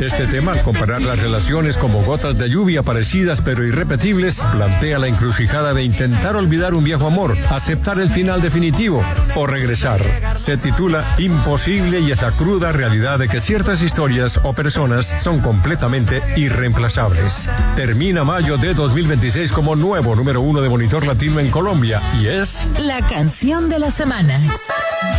Este tema, al comparar las relaciones como gotas de lluvia parecidas pero irrepetibles, plantea la encrucijada de intentar olvidar un viejo amor, aceptar el final definitivo o regresar. Se titula Imposible y esa cruda realidad de que ciertas historias o personas son completamente irreemplazables. Termina mayo de 2026 como nuevo número 1 de Monitor Latino en Colombia y es la canción de la semana.